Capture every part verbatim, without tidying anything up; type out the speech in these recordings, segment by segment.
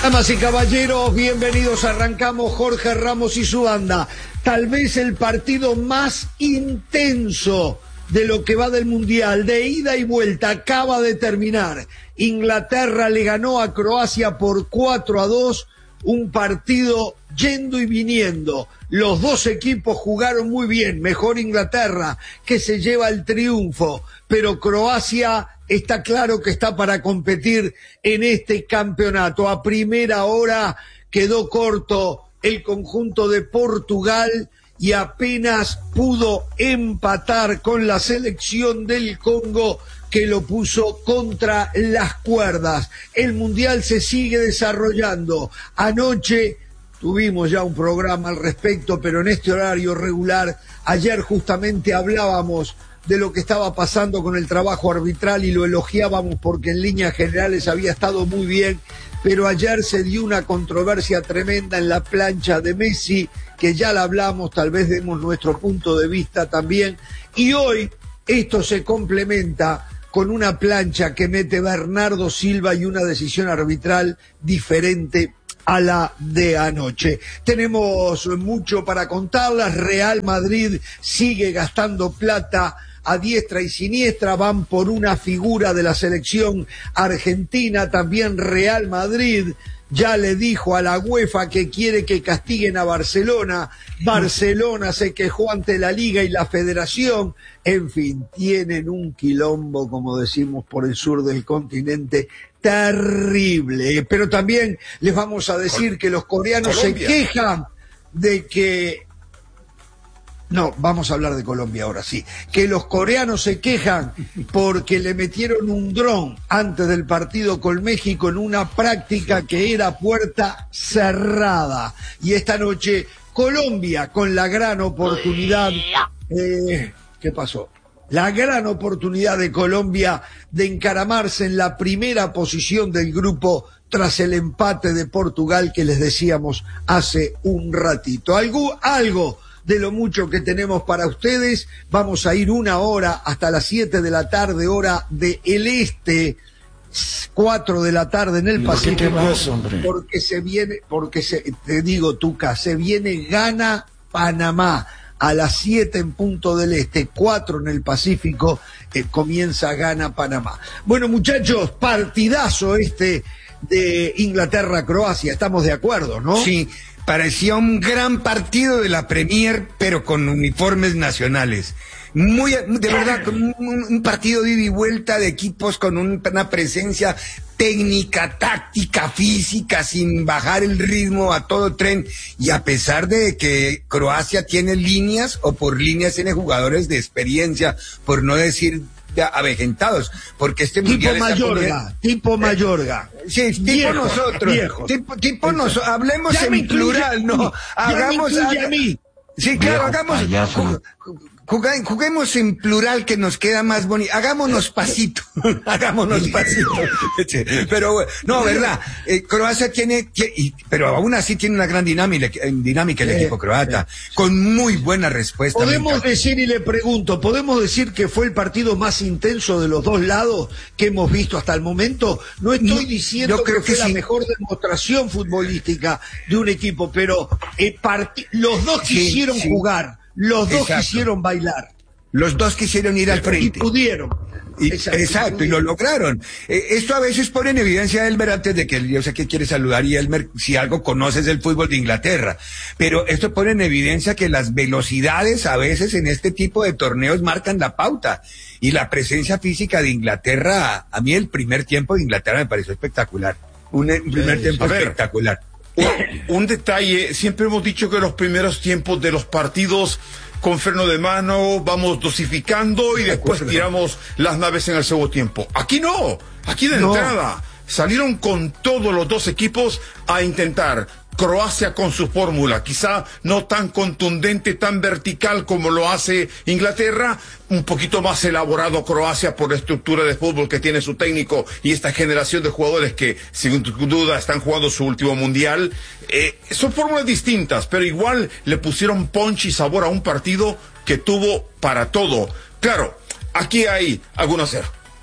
Damas y caballeros, bienvenidos. Arrancamos Jorge Ramos y su banda. Tal vez el partido más intenso de lo que va del Mundial, de ida y vuelta, acaba de terminar. Inglaterra le ganó a Croacia por cuatro a dos, un partido yendo y viniendo. Los dos equipos jugaron muy bien, mejor Inglaterra, que se lleva el triunfo, pero Croacia está claro que está para competir en este campeonato. A primera hora quedó corto el conjunto de Portugal y apenas pudo empatar con la selección del Congo, que lo puso contra las cuerdas. El Mundial se sigue desarrollando. Anoche tuvimos ya un programa al respecto, pero en este horario regular. Ayer justamente hablábamos de lo que estaba pasando con el trabajo arbitral y lo elogiábamos porque en líneas generales había estado muy bien, pero ayer se dio una controversia tremenda en la plancha de Messi, que ya la hablamos, tal vez demos nuestro punto de vista también, y hoy esto se complementa con una plancha que mete Bernardo Silva y una decisión arbitral diferente a la de anoche. Tenemos mucho para contarlas. Real Madrid sigue gastando plata a diestra y siniestra, van por una figura de la selección argentina. También Real Madrid ya le dijo a la UEFA que quiere que castiguen a Barcelona. Barcelona se quejó ante la Liga y la Federación. En fin, tienen un quilombo, como decimos, por el sur del continente, terrible. Pero también les vamos a decir que los coreanos Colombia. se quejan de que... No, vamos a hablar de Colombia ahora, sí. Que los coreanos se quejan porque le metieron un dron antes del partido con México en una práctica que era puerta cerrada. Y esta noche Colombia con la gran oportunidad... Eh, ¿Qué pasó? La gran oportunidad de Colombia de encaramarse en la primera posición del grupo tras el empate de Portugal que les decíamos hace un ratito. Algo... algo de lo mucho que tenemos para ustedes. Vamos a ir una hora hasta las siete de la tarde, hora de el este, cuatro de la tarde en el Pacífico. ¿Qué te pasa, hombre? Porque se viene, porque se, te digo, Tuca, se viene Ghana, Panamá, a las siete en punto del este, cuatro en el Pacífico, eh, comienza Ghana, Panamá. Bueno, muchachos, partidazo este de Inglaterra-Croacia, estamos de acuerdo, ¿no? Sí. Parecía un gran partido de la Premier, pero con uniformes nacionales. Muy, de verdad, un, un partido de ida y vuelta de equipos con un, una presencia técnica, táctica, física, sin bajar el ritmo a todo tren. Y a pesar de que Croacia tiene líneas, o por líneas tiene jugadores de experiencia, por no decir avejentados, porque este tipo mundial Mayorga, poniendo... tipo Mayorga. Sí, tipo viejo, nosotros, viejo. tipo, tipo nosotros, hablemos ya en plural, no, hagamos, haga... a mí. Sí, claro, hagamos, juguemos, juguemos en plural que nos queda más bonito, hagámonos pasito, hagámonos pasito, pero no, verdad, eh, Croacia tiene, tiene, pero aún así tiene una gran dinámica, dinámica el equipo croata, con muy buena respuesta. Podemos decir, y le pregunto, ¿podemos decir que fue el partido más intenso de los dos lados que hemos visto hasta el momento? No estoy no, diciendo que fue que la sí. mejor demostración futbolística de un equipo, pero eh, los dos quisieron sí, sí. jugar. Los dos exacto. quisieron bailar. Los dos quisieron ir al frente. Y pudieron. Y, exacto, exacto y, pudieron. y lo lograron. Eh, esto a veces pone en evidencia a Elmer, antes de que yo sé que quiere saludar, y Elmer, si algo conoces del fútbol de Inglaterra. Pero esto pone en evidencia que las velocidades a veces en este tipo de torneos marcan la pauta. Y la presencia física de Inglaterra, a mí el primer tiempo de Inglaterra me pareció espectacular. Un, un primer sí, tiempo espectacular. Un, un detalle, siempre hemos dicho que los primeros tiempos de los partidos con freno de mano vamos dosificando y después tiramos las naves en el segundo tiempo. Aquí no, aquí de no. entrada salieron con todos los dos equipos a intentar. Croacia con su fórmula, quizá no tan contundente, tan vertical como lo hace Inglaterra, un poquito más elaborado Croacia por la estructura de fútbol que tiene su técnico y esta generación de jugadores que, sin duda, están jugando su último mundial. Eh, son fórmulas distintas, pero igual le pusieron punch y sabor a un partido que tuvo para todo. Claro, aquí hay algunos errores.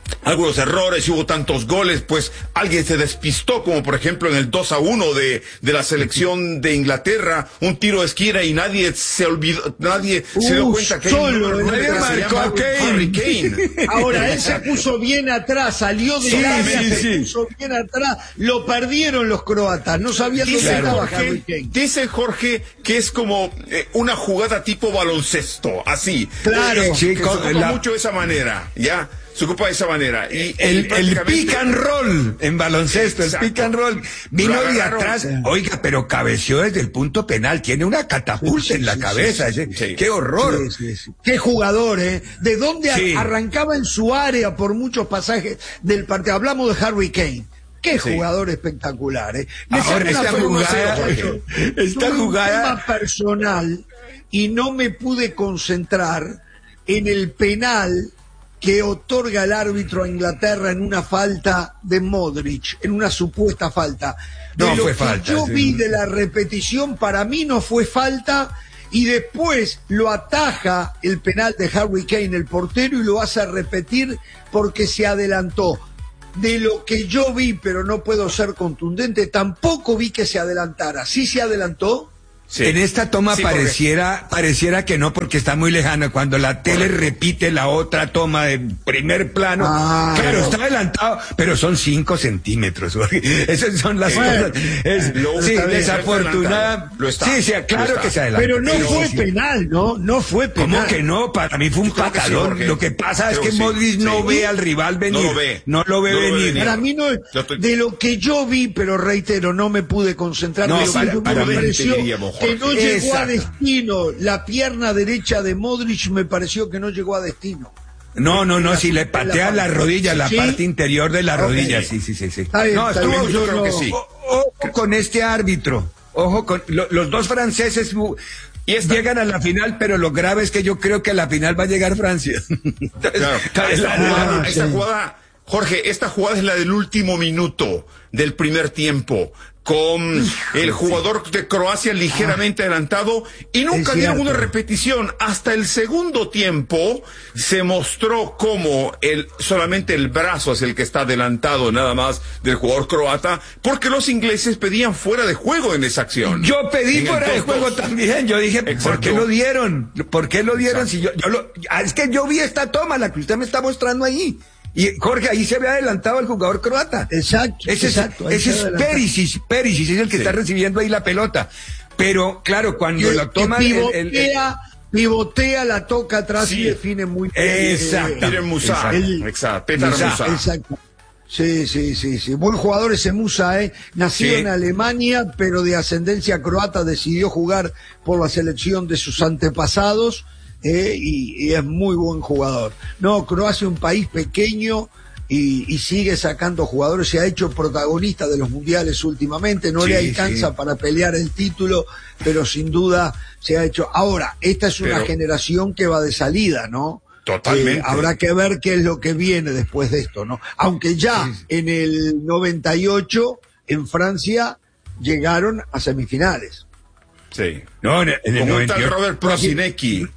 algunos errores y hubo tantos goles, pues alguien se despistó, como por ejemplo en el dos a uno de, de la selección de Inglaterra, un tiro de esquina y nadie se olvidó, nadie uh, se dio cuenta que solo el nadie marcó a Harry Kane. Ahora, él se puso bien atrás, salió de sí, área, sí, se sí. puso bien atrás, lo perdieron los croatas, no sabían dónde Dice estaba Jorge, Harry Kane. dice Jorge que es como eh, una jugada tipo baloncesto, así. Claro. Eh, Sí, que con- se ocupa la- mucho de esa manera, ¿ya? Se ocupa de esa manera. Y, El, y el prácticamente- pick and roll en baloncesto, Exacto. el pick and roll. Vino Lo de agarraron. atrás, oiga, pero cabeció desde el punto penal, tiene una catapulta Sí, sí, en la sí, cabeza, sí, ese- sí. qué horror. Sí, sí, sí. Qué jugador, ¿eh? ¿De dónde a- Sí. arrancaba en su área por muchos pasajes del partido? Hablamos de Harry Kane. Qué Sí. jugador espectacular, ¿eh? Le Ahora, saco una esta pregunta, jugada- muchacho. esta Tuve un jugada- tema personal y no me pude concentrar en el penal que otorga el árbitro a Inglaterra en una falta de Modric, en una supuesta falta. De No lo fue que falta, yo sí. vi de la repetición, para mí no fue falta, y después lo ataja el penal de Harry Kane, el portero, y lo hace repetir porque se adelantó. De lo que yo vi, pero no puedo ser contundente, tampoco vi que se adelantara. ¿Sí se adelantó? Sí. En esta toma Sí, porque- pareciera, pareciera que no, porque está muy lejano. Cuando la tele repite la otra toma de primer plano, Ah, claro, no. está adelantado, pero son cinco centímetros. Esas son las Bueno, cosas. Es, lo- sí, está bien, desafortunada. lo está, Sí, sí, lo claro está. que se adelantó. Pero no Sí, fue sí. penal, ¿no? No fue penal. ¿Cómo que no? Para mí fue un Yo creo que sí, patadón. Jorge. Lo que pasa es Creo que que sí, Modric no sí. ve al rival venir. No lo ve. No lo ve No lo ve venir. venir. Para mí no, Yo estoy- de lo que yo vi, pero reitero, no me pude concentrar. No, de lo para- que para me mí, pareció diríamos, que Jorge. no llegó a Exacto. destino. La pierna derecha de Modric me pareció que no llegó a destino. No, no, no, si le patea la rodilla, la ¿Sí? parte interior de la Ok. rodilla, sí, sí, sí, sí. Está bien, No, está estuvo, bien, yo creo no- que sí. O- Ojo con este árbitro, ojo con lo- los dos franceses uh, Y esta- llegan a la final, pero lo grave es que yo creo que a la final va a llegar Francia. Entonces, Claro. está de Esta la- jugada, Ah, esta sí. jugada, Jorge, esta jugada es la del último minuto del primer tiempo, con el jugador de Croacia ligeramente adelantado, y nunca Es dieron cierto. una repetición. Hasta el segundo tiempo se mostró como el, solamente el brazo es el que está adelantado nada más del jugador croata, porque los ingleses pedían fuera de juego en esa acción. Yo pedí En el fuera de dos dos. juego también. Yo dije, ¿por Exacto. qué lo dieron? ¿Por qué lo dieron? Exacto. Si yo, yo lo, ah, es que yo vi esta toma, la que usted me está mostrando ahí. Y Jorge, ahí se ve adelantado el jugador croata. Exacto, Ese es, exacto, ahí ese se es adelanta. Perisic, Perisic es el que Sí. está recibiendo ahí la pelota. Pero claro, cuando Que- lo que toma el- el- el- pivotea, pivotea, la toca atrás Sí. y define muy bien. Exacto. Peter Musa, Exacto. El- exacto, Peter Musa. Musa. Exacto. Sí, sí, sí, sí. Buen jugador ese Musa, ¿eh? Nacido Sí. en Alemania, pero de ascendencia croata, decidió jugar por la selección de sus antepasados, ¿eh? y, y es muy buen jugador. No, Croacia es un país pequeño y, y sigue sacando jugadores, se ha hecho protagonista de los mundiales últimamente, no Sí, le alcanza sí. para pelear el título, pero sin duda se ha hecho. Ahora, esta es una Pero- generación que va de salida, ¿no? Totalmente. Eh, habrá que ver qué es lo que viene después de esto, ¿no? Aunque ya en el noventa y ocho en Francia llegaron a semifinales. Sí. No, en el, en el Como un noventa y tal ocho. Robert Prosinecki.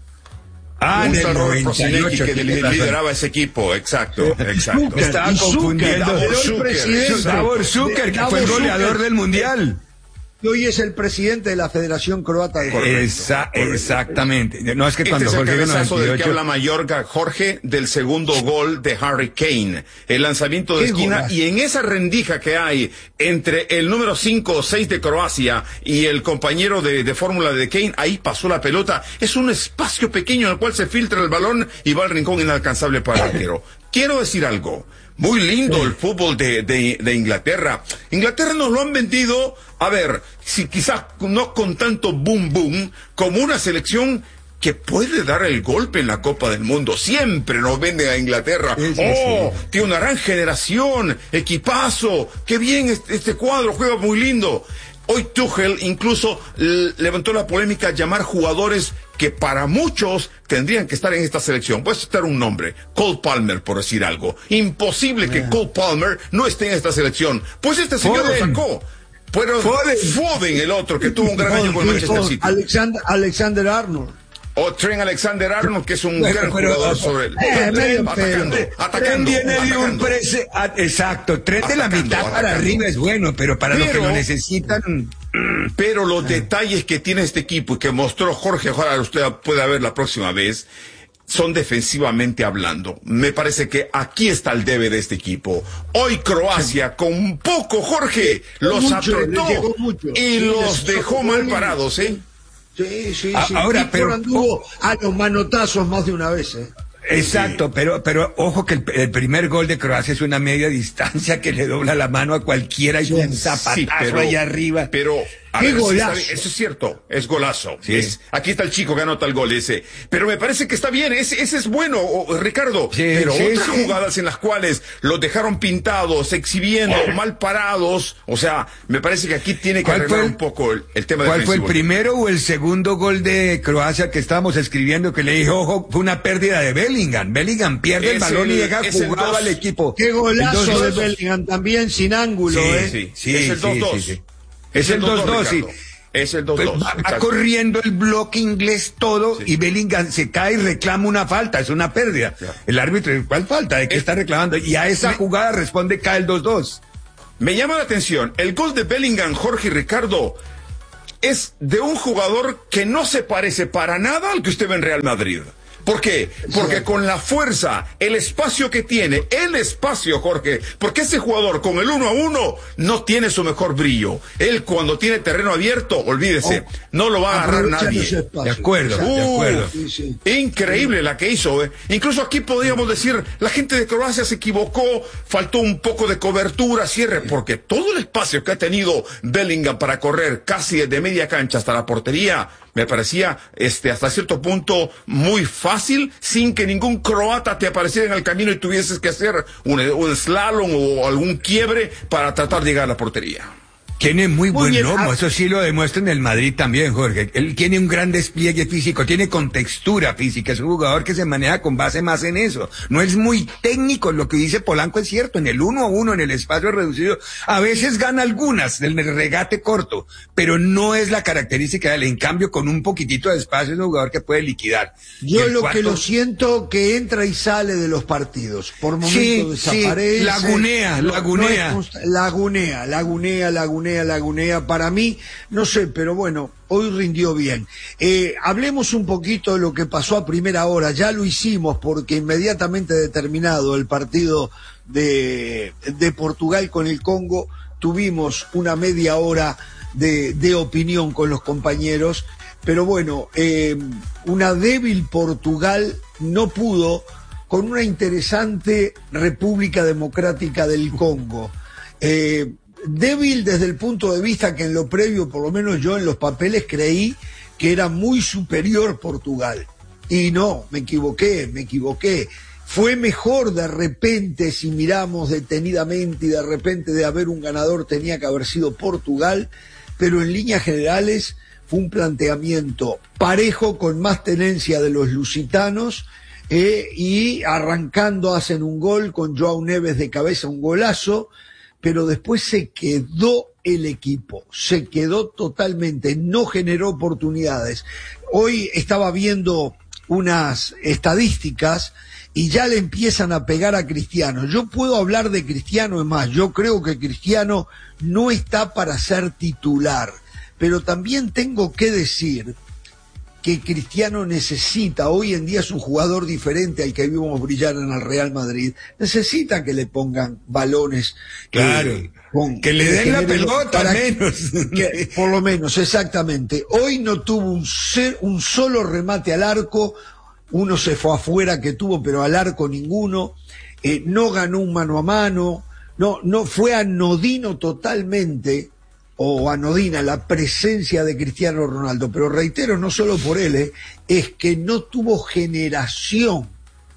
Ah, en Un el tal Robert noventa y ocho, Prosinecki que tiene li- razón. lideraba ese equipo, exacto, exacto. Zucker, Estaba y Zucker, confundiendo. quedó el Zucker, presidente. Davor Zucker, que fue el Davor goleador Zucker, del mundial. que hoy es el presidente de la Federación Croata de Fútbol. Esa- exactamente. No es que Este cuando es el Jorge cabezazo noventa y del que ocho habla Mayorga, Jorge, del segundo gol de Harry Kane. El lanzamiento de Qué esquina, golazo. y en esa rendija que hay entre el número cinco o seis de Croacia y el compañero de, de fórmula de Kane, ahí pasó la pelota. Es un espacio pequeño en el cual se filtra el balón y va al rincón inalcanzable para el arquero. Quiero decir algo. Muy lindo el fútbol de, de, de Inglaterra. Inglaterra nos lo han vendido, a ver, si quizás no con tanto boom boom, como una selección que puede dar el golpe en la Copa del Mundo. Siempre nos venden a Inglaterra. Sí, sí, Oh, tiene una gran generación, equipazo, qué bien este, este cuadro, juega muy lindo. Hoy Tuchel incluso l- levantó la polémica llamar jugadores que para muchos tendrían que estar en esta selección. Puede estar un nombre, Cole Palmer, por decir algo. Imposible que Cole Palmer no esté en esta selección. Pues este señor Foden. lo sacó. Pero Foden. Foden, el otro, que tuvo un gran año con el Manchester City. Alexander, Alexander Arnold. O Trent Alexander-Arnold, que es un Bueno, gran pero, jugador sobre él. Eh, medio atacando, pedo. atacando, Tren viene de un atacando. prese... ah, exacto, Tren de la Atacando, mitad para atacando. arriba es bueno, pero para lo que Pero- lo necesitan... Pero los detalles que tiene este equipo y que mostró Jorge, ojalá usted pueda ver la próxima vez, son defensivamente hablando. Me parece que aquí está el debe de este equipo. Hoy Croacia, con poco, Jorge, los Mucho, apretó le llegó mucho. y Sí, los les dejó tocó mal bien. parados, ¿eh? Sí, sí, Ah, sí. ahora, Pickford pero- anduvo a los manotazos más de una vez, ¿eh? Exacto, pero, pero ojo que el, el primer gol de Croacia es una media distancia que le dobla la mano a cualquiera y Sí, un zapatazo Sí, pero, allá arriba. Pero, a ¡Qué ver, sí, golazo! está bien, eso es cierto, es golazo. Sí. Es- aquí está el chico que anota el gol ese. Pero me parece que está bien, ese, ese es bueno, o- Ricardo. Sí, pero sí, otras sí. jugadas en las cuales los dejaron pintados, exhibiendo, mal parados. O sea, me parece que aquí tiene que ¿Cuál arreglar fue el- un poco el, el tema ¿Cuál fue el defensivo. primero o el segundo gol de Croacia que estábamos escribiendo que le dijo, ojo, fue una pérdida de Bellingham? Bellingham pierde el Es balón y el- deja es el jugado dos. al equipo. Qué golazo El dos de dos. Bellingham también, sin ángulo, Sí, ¿eh? Sí, Sí, es el sí, dos dos. sí, sí. Es el dos dos, sí. Ricardo. Es el dos Pues dos. va, va corriendo el bloque inglés todo Sí. y Bellingham se cae y reclama una falta, es una pérdida. Ya. El árbitro, ¿cuál falta? ¿De qué Es- está reclamando? Y a esa Me- jugada responde cae el dos dos. Me llama la atención, el gol de Bellingham, Jorge y Ricardo, es de un jugador que no se parece para nada al que usted ve en Real Madrid. ¿Por qué? Porque con la fuerza, el espacio que tiene, el espacio, Jorge, porque ese jugador con el uno a uno no tiene su mejor brillo. Él cuando tiene terreno abierto, olvídese, Oh, no lo va a agarrar aprovechando nadie. ese espacio. De acuerdo, Exacto. de acuerdo. Sí, sí. Increíble la que hizo, ¿eh? Incluso aquí podríamos decir, la gente de Croacia se equivocó, faltó un poco de cobertura, cierre, porque todo el espacio que ha tenido Bellingham para correr casi desde media cancha hasta la portería, me parecía este hasta cierto punto muy fácil, sin que ningún croata te apareciera en el camino y tuvieses que hacer un, un slalom o algún quiebre para tratar de llegar a la portería. Tiene muy, Muy buen bien, lomo, ah. eso sí lo demuestra en el Madrid también, Jorge. Él tiene un gran despliegue físico, tiene contextura física, es un jugador que se maneja con base más en eso. No es muy técnico, lo que dice Polanco es cierto, en el uno a uno, en el espacio reducido, a veces gana algunas del regate corto, pero no es la característica de él. En cambio, con un poquitito de espacio es un jugador que puede liquidar. Y Yo el lo cuarto- que lo siento que entra y sale de los partidos. Por momentos Sí, sí, desaparece. lagunea, No- lagunea. no es consta- lagunea, lagunea, lagunea, lagunea. Para mí, no sé, pero bueno, hoy rindió bien. Eh, hablemos un poquito de lo que pasó a primera hora. Ya lo hicimos porque inmediatamente determinado el partido de, de Portugal con el Congo, tuvimos una media hora de, de opinión con los compañeros. Pero bueno, eh, una débil Portugal no pudo con una interesante República Democrática del Congo. Eh, débil desde el punto de vista que en lo previo, por lo menos yo en los papeles creí que era muy superior Portugal. Y no, me equivoqué, me equivoqué. Fue mejor de repente, si miramos detenidamente y de repente de haber un ganador tenía que haber sido Portugal, pero en líneas generales fue un planteamiento parejo con más tenencia de los lusitanos eh, y arrancando hacen un gol con Joao Neves de cabeza, un golazo, pero después se quedó el equipo, se quedó totalmente, no generó oportunidades. Hoy estaba viendo unas estadísticas y ya le empiezan a pegar a Cristiano. Yo puedo hablar de Cristiano, es más, yo creo que Cristiano no está para ser titular, pero también tengo que decir que Cristiano necesita, hoy en día es un jugador diferente al que vimos brillar en el Real Madrid, necesita que le pongan balones. Claro, eh, con- que le den la generen- pelota para al que- menos. que- por lo menos, exactamente. Hoy no tuvo un, ser- un solo remate al arco, uno se fue afuera que tuvo, pero al arco ninguno, eh, no ganó un mano a mano, no, no fue anodino totalmente, o anodina la presencia de Cristiano Ronaldo, pero reitero, no solo por él, eh, es que no tuvo generación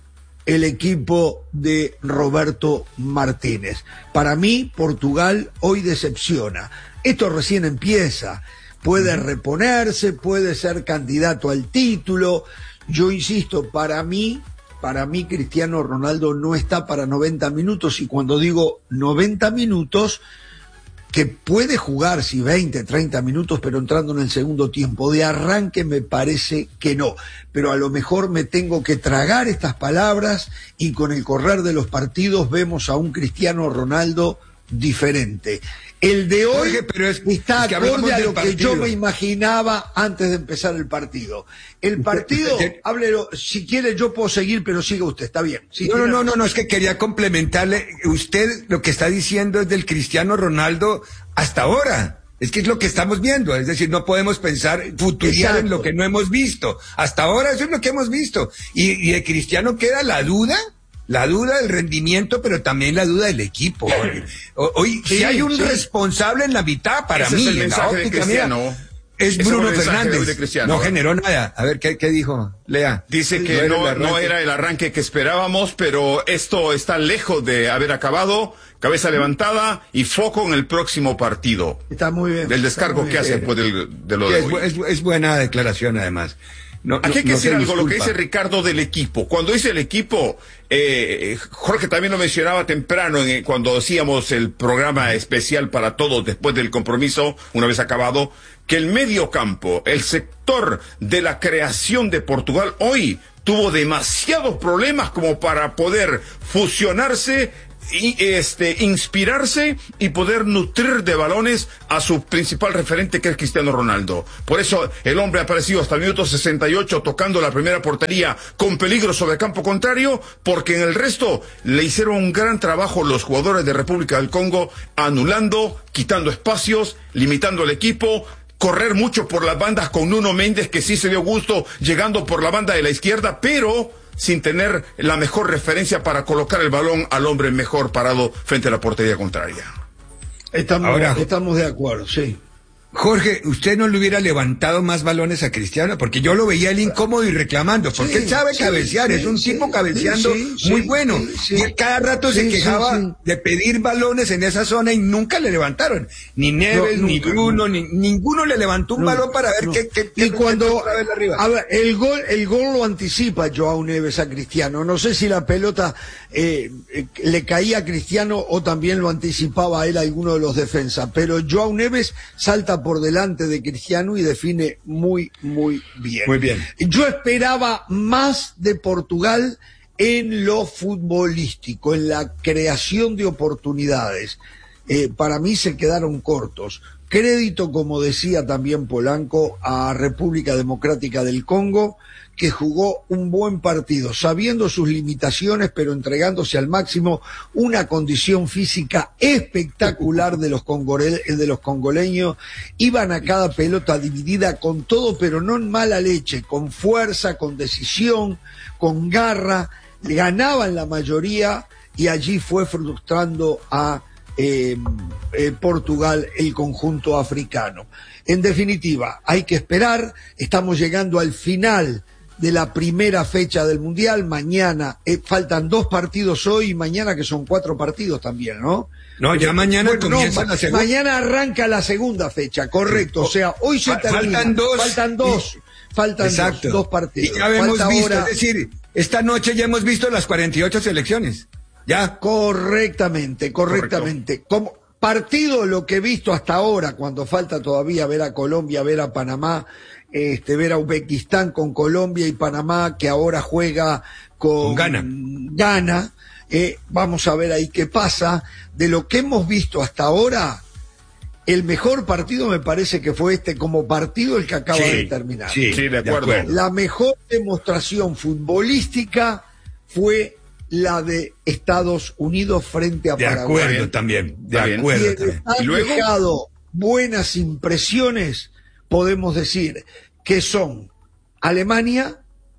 el equipo de Roberto Martínez. Para mí, Portugal hoy decepciona. Esto recién empieza. Puede reponerse, puede ser candidato al título. Yo insisto, para mí, para mí Cristiano Ronaldo no está para noventa minutos, y cuando digo noventa minutos, que puede jugar si veinte, treinta minutos, pero entrando en el segundo tiempo. De arranque me parece que no, pero a lo mejor me tengo que tragar estas palabras y con el correr de los partidos vemos a un Cristiano Ronaldo diferente. El de hoy Jorge, pero es, está es que acorde a lo partido. que yo me imaginaba antes de empezar el partido. El partido, Usted, usted, háblelo, si quiere yo puedo seguir, pero siga usted, está bien. Sí, no, no, tiene... no, no, no, es que quería complementarle. Usted lo que está diciendo es del Cristiano Ronaldo hasta ahora. Es que es lo que estamos viendo, es decir, no podemos pensar, futurear en lo que no hemos visto. Hasta ahora eso es lo que hemos visto. Y, y de Cristiano queda la duda. La duda del rendimiento, pero también la duda del equipo. Hoy, sí, si hay un sí. responsable en la mitad, para Ese mí, es el en mensaje la óptica de Cristiano. Mía, es Ese Bruno Fernández. De no generó nada. A ver, ¿qué, qué dijo? Lea. Dice que no, era, no, no era el arranque que esperábamos, pero esto está lejos de haber acabado. Cabeza levantada y foco en el próximo partido. Está muy bien. Del descargo que hace después del, de lo de es, hoy. Es, es buena declaración, además. No, Aquí hay que no decir algo, disculpa. lo que dice Ricardo del equipo. Cuando dice el equipo, eh, Jorge también lo mencionaba temprano en, cuando hacíamos el programa especial para todos después del compromiso, una vez acabado, que el medio campo, el sector de la creación de Portugal hoy tuvo demasiados problemas como para poder fusionarse y este inspirarse y poder nutrir de balones a su principal referente, que es Cristiano Ronaldo. Por eso el hombre ha aparecido hasta el minuto sesenta y ocho tocando la primera portería con peligro sobre el campo contrario, porque en el resto le hicieron un gran trabajo los jugadores de República del Congo, anulando, quitando espacios, limitando el equipo, correr mucho por las bandas con Nuno Méndez, que sí se dio gusto llegando por la banda de la izquierda, pero sin tener la mejor referencia para colocar el balón al hombre mejor parado frente a la portería contraria. Estamos, Ahora, estamos de acuerdo, sí. Jorge, ¿usted no le hubiera levantado más balones a Cristiano? Porque yo lo veía él incómodo y reclamando, porque sí, él sabe sí, cabecear, sí, es un tipo sí, cabeceando sí, muy bueno. Y él cada rato se quejaba de pedir balones en esa zona y nunca le levantaron. Ni Neves, no, ni Bruno, ni ninguno le levantó un no, balón para ver no. qué, qué, qué. Y cuando, a ver, el gol, el gol lo anticipa Joao Neves a Cristiano. No sé si la pelota eh, eh, le caía a Cristiano o también lo anticipaba a él alguno de los defensas. Pero Joao Neves salta por delante de Cristiano y define muy, muy bien. Muy bien. Yo esperaba más de Portugal en lo futbolístico, en la creación de oportunidades. Eh, para mí se quedaron cortos. Crédito, como decía también Polanco, a República Democrática del Congo, que jugó un buen partido, sabiendo sus limitaciones, pero entregándose al máximo, una condición física espectacular de los, congore, de los congoleños. Iban a cada pelota dividida con todo, pero no en mala leche, con fuerza, con decisión, con garra, ganaban la mayoría y allí fue frustrando a Eh, eh, Portugal, el conjunto africano. En definitiva, hay que esperar, estamos llegando al final de la primera fecha del Mundial, mañana, eh, faltan dos partidos hoy y mañana, que son cuatro partidos también, ¿no? No, ya mañana bueno, comienza no, la segunda. Mañana arranca la segunda fecha, correcto, sí. O sea, hoy se termina. Faltan dos. Faltan dos. Y... Faltan Exacto. dos, dos partidos. Y ya hemos Falta visto, ahora... es decir, esta noche ya hemos visto las cuarenta y ocho selecciones. Ya. Correctamente, correctamente. Como partido, lo que he visto hasta ahora, cuando falta todavía ver a Colombia, ver a Panamá, este, ver a Uzbekistán con Colombia y Panamá, que ahora juega con, con Ghana. Ghana. Eh, vamos a ver ahí qué pasa. De lo que hemos visto hasta ahora, el mejor partido me parece que fue este como partido, el que acaba sí, de terminar. Sí, sí, de acuerdo. de acuerdo. La mejor demostración futbolística fue la de Estados Unidos frente a de Paraguay. De acuerdo también, de Está acuerdo bien. también. Han luego dejado buenas impresiones, podemos decir, que son Alemania,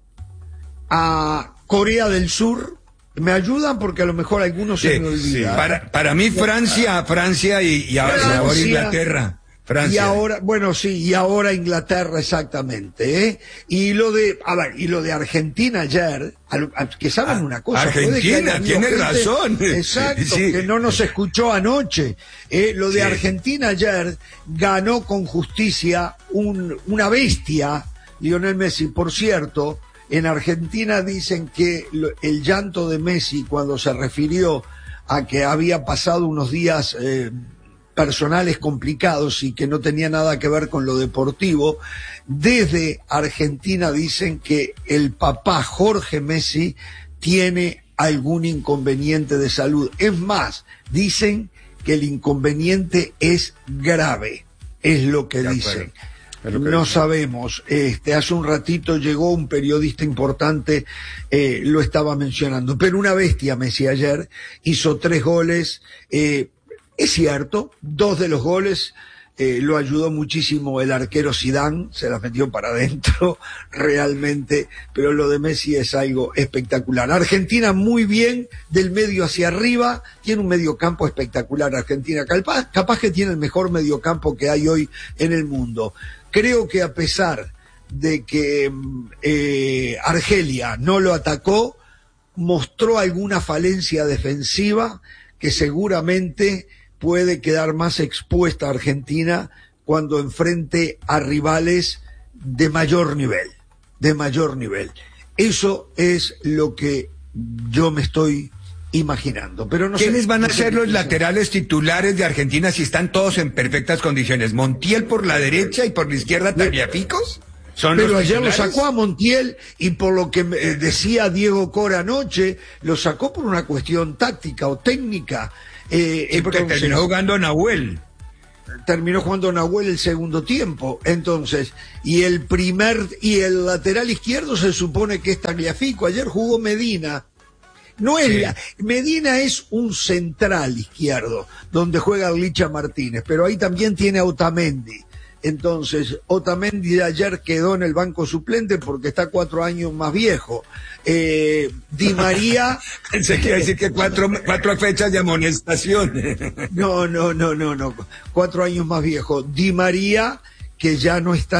a Corea del Sur. ¿Me ayudan? Porque a lo mejor algunos sí, se me olvidan. Sí. Para, para mí Francia, Francia y, y ahora, Francia, ahora Inglaterra. Francia. Y ahora, bueno, sí, y ahora Inglaterra exactamente, ¿eh? Y lo de, a ver, y lo de Argentina ayer, que saben ah, una cosa. Argentina, tiene gente, razón. Exacto, sí. Que no nos escuchó anoche. Eh, lo de sí. Argentina ayer ganó con justicia un, una bestia, Lionel Messi. Por cierto, en Argentina dicen que el llanto de Messi cuando se refirió a que había pasado unos días, eh, personales complicados y que no tenía nada que ver con lo deportivo. Desde Argentina dicen que el papá Jorge Messi tiene algún inconveniente de salud. Es más, dicen que el inconveniente es grave, es lo que dicen. Es lo que no dicen. Sabemos. Este, hace un ratito llegó un periodista importante, eh, lo estaba mencionando, pero una bestia Messi ayer, hizo tres goles, eh, es cierto, dos de los goles eh, lo ayudó muchísimo el arquero Zidane, se las metió para adentro realmente, pero lo de Messi es algo espectacular. Argentina muy bien, del medio hacia arriba, tiene un mediocampo espectacular Argentina, capaz, capaz que tiene el mejor mediocampo que hay hoy en el mundo. Creo que a pesar de que eh, Argelia no lo atacó, mostró alguna falencia defensiva que seguramente puede quedar más expuesta a Argentina cuando enfrente a rivales de mayor nivel, de mayor nivel. Eso es lo que yo me estoy imaginando. Pero no ¿Quiénes sé, van a no sé ser los laterales titulares de Argentina si están todos en perfectas condiciones? ¿Montiel por la derecha y por la izquierda Tagliaficos? ¿Son Pero los ayer lo titulares? sacó a Montiel y por lo que eh, decía Diego Cora anoche, lo sacó por una cuestión táctica o técnica. Eh, Sí, porque entonces, terminó jugando Nahuel. terminó jugando Nahuel el segundo tiempo, entonces, y el primer, y el lateral izquierdo se supone que es Tagliafico. Ayer jugó Medina. No es Sí. la, Medina es un central izquierdo, donde juega Licha Martínez, pero ahí también tiene a Otamendi. Entonces, Otamendi ayer quedó en el banco suplente porque está cuatro años más viejo. Eh, Di María... Pensé que iba a decir que cuatro, cuatro fechas de amonestación. No, no, no, no, no. Cuatro años más viejo. Di María, que ya no está